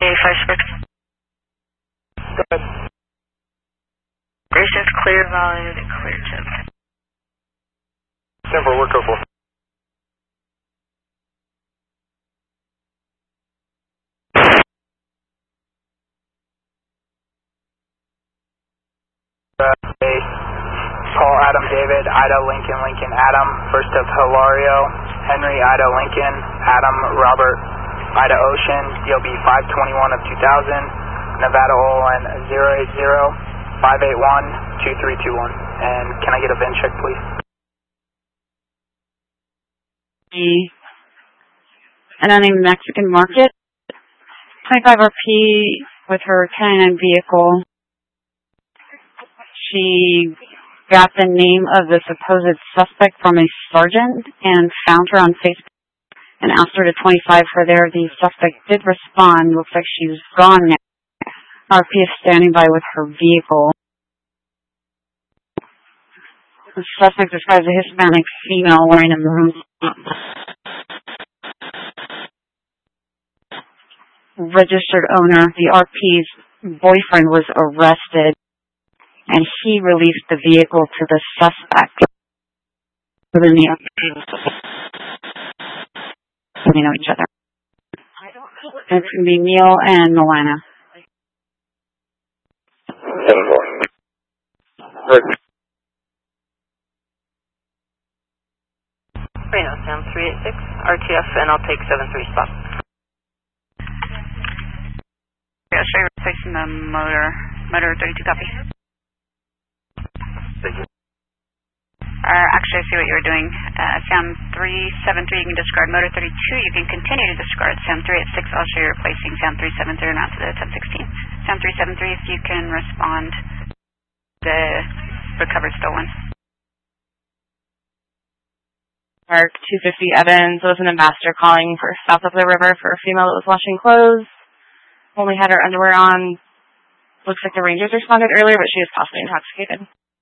56. Good. Gracious, clear, valid, clear tip. Simple, we're cool. Paul, Adam, David, Ida, Lincoln, Lincoln, Adam, first of Hilario, Henry, Ida, Lincoln, Adam, Robert, Ida, Ocean, DLB 521 of 2000, Nevada OLN 080-581-2321. And can I get a VIN check, please? And on a Mexican market, 25 RP with her K9 vehicle. She got the name of the supposed suspect from a sergeant and found her on Facebook and asked her to 25 her there. The suspect did respond. Looks like she's gone now. RP is standing by with her vehicle. The suspect describes a Hispanic female wearing a maroon registered owner. The RP's boyfriend was arrested, and he released the vehicle to the suspect. So then the we know each other. It's going to be Neil and Milana. 7-4. Reno, Sam 386, RTF, and I'll take 73 spot. Yeah, show you replacing the motor 32 copy. Actually, I see what you were doing. Sam 373, you can discard motor 32. You can continue to discard Sam 386. I'll show you replacing Sam 373 and out to the 1016. Sam 373, if you can respond, the recovered stolen. Park 250 Evans was an ambassador calling for south of the river for a female that was washing clothes. Only had her underwear on. Looks like the Rangers responded earlier, but she was possibly intoxicated.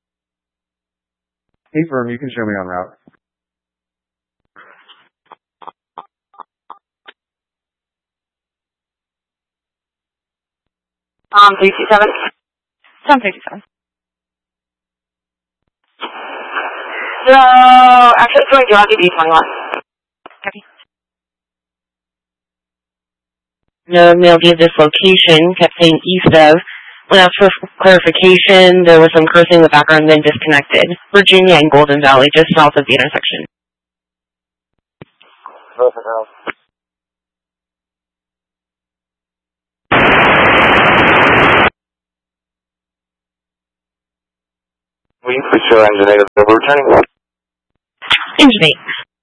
Hey, firm, you can show me on route. 327. Tom 327. So, actually, it's going to Rocky B21. Copy. No male gave this location, kept saying east of. When asked for clarification, there was some cursing in the background, then disconnected. Virginia and Golden Valley, just south of the intersection. Will you please show engine 8 of the returning? Engine 8.